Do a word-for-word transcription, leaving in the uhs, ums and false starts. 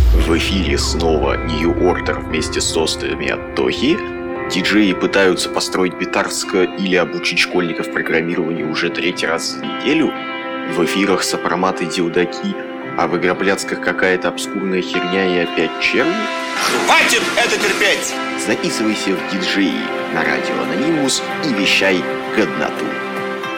В эфире снова New Order вместе с сестрами от Тохи. Диджеи пытаются построить битарско или обучить школьников программированию уже третий раз в неделю. В эфирах сопроматы дилдаки, а в игропляцках какая-то обскурная херня и опять черви. Хватит это терпеть! Записывайся в диджеи на радио Анонимус и вещай годноту.